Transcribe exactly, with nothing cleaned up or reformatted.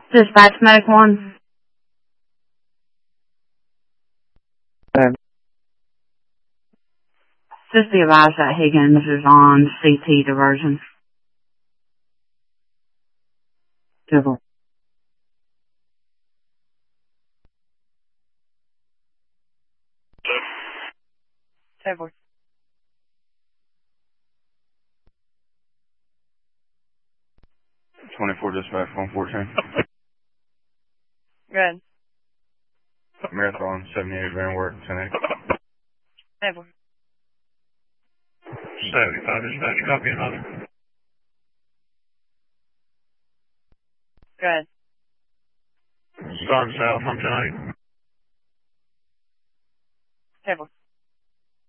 Dispatch Medic one. Um, Just be advised that Higgins is on C T diversion. Civil. Table. twenty-four dispatch one fourteen. Go ahead. Marathon seventy-eight van work ten eight. Table. seventy-five dispatch, copy another. Go ahead. Starting south on tonight. Table.